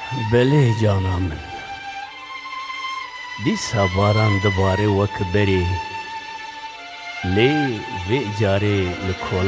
Belê cana min, dîsa baran dibare wek berê, lê vê carê li